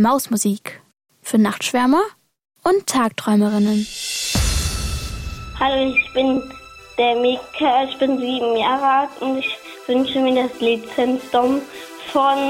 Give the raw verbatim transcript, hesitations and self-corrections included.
Mausmusik für Nachtschwärmer und Tagträumerinnen. Hallo, ich bin der Mika, ich bin sieben Jahre alt und ich wünsche mir das Lied Sandstorm von